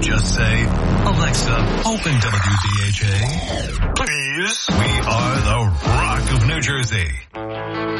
Just say, Alexa, open WDHA. Please. We are the Rock of New Jersey.